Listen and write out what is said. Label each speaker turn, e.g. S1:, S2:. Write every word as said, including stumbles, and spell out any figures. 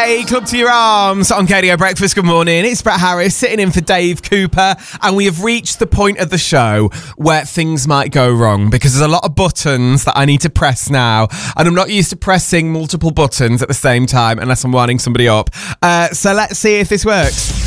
S1: Hey, Club to Your Arms on K D O Breakfast. Good morning. It's Brett Harris sitting in for Dave Cooper, and we have reached the point of the show where things might go wrong because there's a lot of buttons that I need to press now, and I'm not used to pressing multiple buttons at the same time unless I'm winding somebody up. Uh, so let's see if this works.